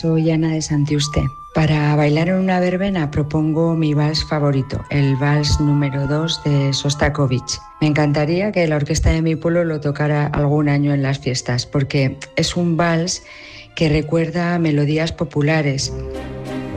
soy Ana de Santiuste. Para bailar en una verbena propongo mi vals favorito, el vals número 2 de Sostakovich. Me encantaría que la orquesta de mi pueblo lo tocara algún año en las fiestas, porque es un vals que recuerda melodías populares